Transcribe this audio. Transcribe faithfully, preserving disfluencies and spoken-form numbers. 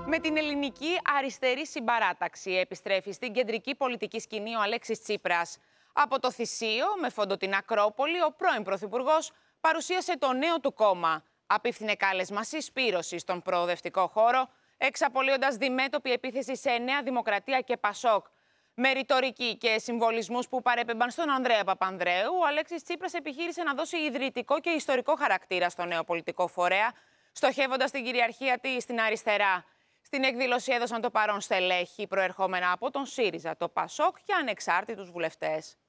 Με την ελληνική αριστερή συμπαράταξη επιστρέφει στην κεντρική πολιτική σκηνή ο Αλέξης Τσίπρας. Από το Θησίο, με φόντο την Ακρόπολη, ο πρώην Πρωθυπουργός παρουσίασε το νέο του κόμμα. Απίφθινε κάλεσμα συσπήρωση στον προοδευτικό χώρο, εξαπολύοντας διμέτωπη επίθεση σε Νέα Δημοκρατία και Πασόκ. Με ρητορική και συμβολισμούς που παρέπεμπαν στον Ανδρέα Παπανδρέου, ο Αλέξης Τσίπρας επιχείρησε να δώσει ιδρυτικό και ιστορικό χαρακτήρα στο νέο πολιτικό φορέα, στοχεύοντας την κυριαρχία της στην αριστερά. Στην εκδήλωση έδωσαν το παρόν στελέχη προερχόμενα από τον ΣΥΡΙΖΑ, το ΠΑΣΟΚ και ανεξάρτητους βουλευτές.